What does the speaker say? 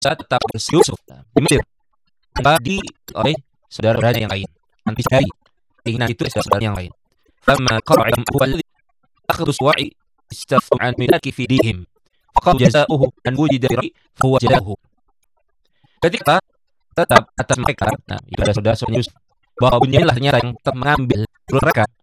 tetap Yusuf di Mesir tadi oleh saudara yang lain. Nanti dari keinginan itu saudara yang lain. Fama qara'am huwa alladhi akhadhu suwa'i istafu an milaki fi dihim. Faqad jazaohu an wujida fi fahuwa jazaohu. Ketika tetap atas mereka, nah itu ada saudara Yusuf, bahwa Bunyamin lah ternyata yang tetap mengambil mereka